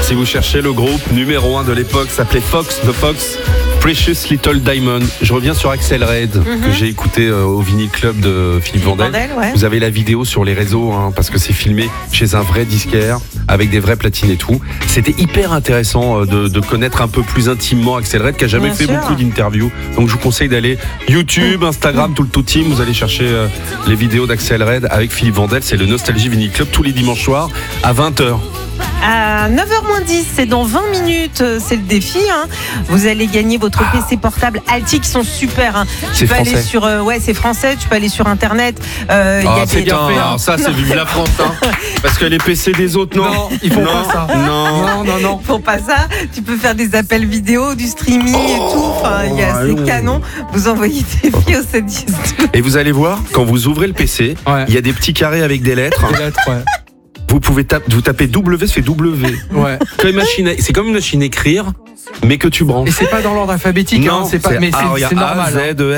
Si vous cherchez le groupe numéro 1 de l'époque, s'appelait Fox, The Fox, Precious Little Diamond. Je reviens sur Axel Red, que j'ai écouté au Vinyl Club de Philippe Vandel. Ouais. Vous avez la vidéo sur les réseaux, parce que c'est filmé chez un vrai disquaire, avec des vraies platines et tout. C'était hyper intéressant de connaître un peu plus intimement Axel Red, qui a jamais fait beaucoup d'interviews. Donc je vous conseille d'aller YouTube, Instagram, tout le tout team. Vous allez chercher les vidéos d'Axel Red avec Philippe Vandel. C'est le Nostalgie Vinyl Club tous les dimanches soirs à 20h. À 9h-10, c'est dans 20 minutes, c'est le défi. Vous allez gagner votre PC portable Alti qui sont super. C'est français. Aller sur, c'est français, tu peux aller sur internet. C'est bien fait. Alors ça, c'est vive la France. Parce que les PC des autres, non, ils font pas ça. Non. Ils font pas ça. Tu peux faire des appels vidéo, du streaming et tout. C'est canon. Vous envoyez des filles au 710. Et vous allez voir, quand vous ouvrez le PC, il y a des petits carrés avec des lettres. Vous pouvez vous tapez W, ça fait W. Ouais. C'est comme une machine à écrire, mais que tu branches. Et c'est pas dans l'ordre alphabétique, non, c'est pas, mais c'est normal. A, Z, E,